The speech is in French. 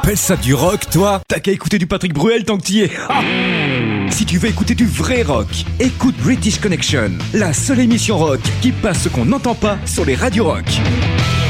T'appelles ça du rock, toi? T'as qu'à écouter du Patrick Bruel tant que t'y es. Si tu veux écouter du vrai rock, écoute British Connection, la seule émission rock qui passe ce qu'on n'entend pas sur les radios rock.